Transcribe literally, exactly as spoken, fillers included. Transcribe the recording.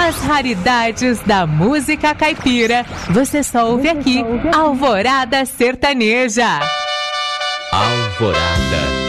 As raridades da música caipira, você só ouve aqui, Alvorada Sertaneja. Alvorada.